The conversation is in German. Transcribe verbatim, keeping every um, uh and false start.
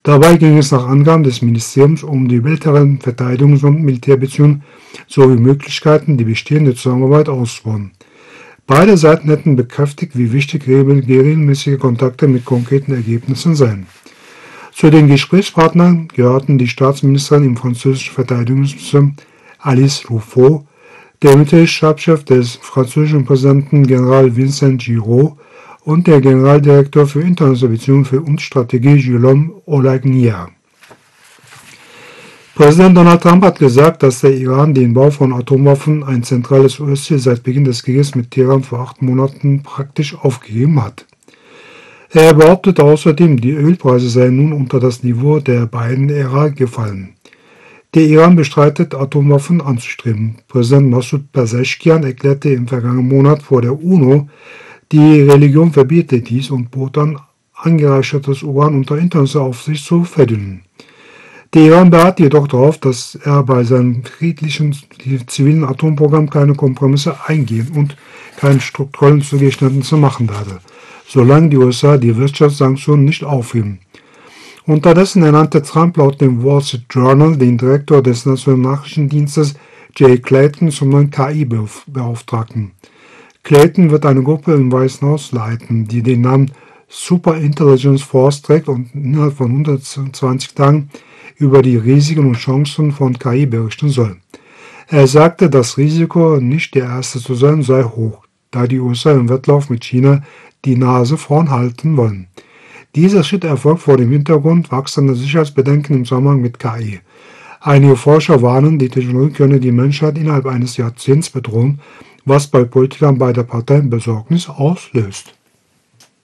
Dabei ging es nach Angaben des Ministeriums um die bilateralen Verteidigungs- und Militärbeziehungen sowie Möglichkeiten, die bestehende Zusammenarbeit auszubauen. Beide Seiten hätten bekräftigt, wie wichtig regelmäßige Kontakte mit konkreten Ergebnissen seien. Zu den Gesprächspartnern gehörten die Staatsministerin im französischen Verteidigungsministerium Alice Ruffo, der Militärstabschef des französischen Präsidenten General Vincent Giraud und der Generaldirektor für internationale Beziehungen und Strategie Guillaume Olegnia. Präsident Donald Trump hat gesagt, dass der Iran den Bau von Atomwaffen, ein zentrales U S-Ziel seit Beginn des Krieges mit Teheran vor acht Monaten, praktisch aufgegeben hat. Er behauptete außerdem, die Ölpreise seien nun unter das Niveau der beiden Ära gefallen. Der Iran bestreitet, Atomwaffen anzustreben. Präsident Massoud Pezeshkian erklärte im vergangenen Monat vor der UNO, die Religion verbiete dies und bot an, angereichertes Uran unter internationaler Aufsicht zu verdünnen. Der Iran beharrt jedoch darauf, dass er bei seinem friedlichen zivilen Atomprogramm keine Kompromisse eingehen und keine strukturellen Zugeständnisse machen werde, solange die U S A die Wirtschaftssanktionen nicht aufheben. Unterdessen ernannte Trump laut dem Wall Street Journal den Direktor des Nationalen Nachrichtendienstes Jay Clayton zum neuen K I-Beauftragten. Clayton wird eine Gruppe im Weißen Haus leiten, die den Namen Super Intelligence Force trägt und innerhalb von hundertzwanzig Tagen über die Risiken und Chancen von K I berichten soll. Er sagte, das Risiko, nicht der Erste zu sein, sei hoch, da die U S A im Wettlauf mit China die Nase vorn halten wollen. Dieser Schritt erfolgt vor dem Hintergrund wachsender Sicherheitsbedenken im Zusammenhang mit K I. Einige Forscher warnen, die Technologie könne die Menschheit innerhalb eines Jahrzehnts bedrohen, was bei Politikern beider Parteien Besorgnis auslöst.